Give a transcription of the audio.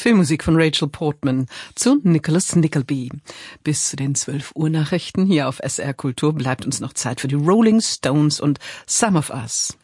Filmmusik von Rachel Portman zu Nicholas Nickleby. Bis zu den 12 Uhr Nachrichten hier auf SR Kultur bleibt uns noch Zeit für die Rolling Stones und Some of Us.